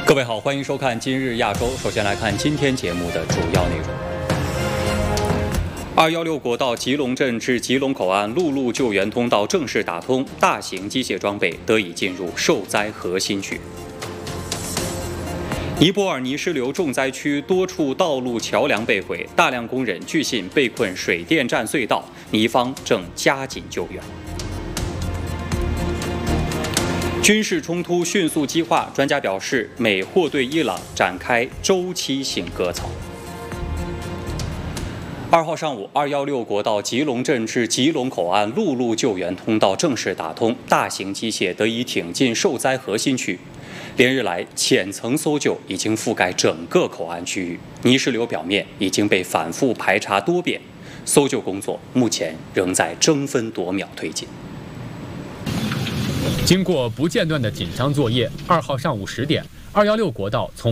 各位好，欢迎收看今日亚洲。首先来看今天节目的主要内容。216国道吉隆镇至吉隆口岸陆路救援通道正式打通，大型机械装备得以进入受灾核心区。尼泊尔泥石流重灾区多处道路桥梁被毁，大量工人据信被困水电站隧道，尼方正加紧救援。军事冲突迅速激化，专家表示，美或对伊朗展开周期性割草。2号上午，216国道吉隆镇至吉隆口岸陆路救援通道正式打通，大型机械得以挺进受灾核心区。连日来，浅层搜救已经覆盖整个口岸区域，泥石流表面已经被反复排查多遍，搜救工作目前仍在争分夺秒推进。 经过不间断的紧张作业，2号上午10点，216国道从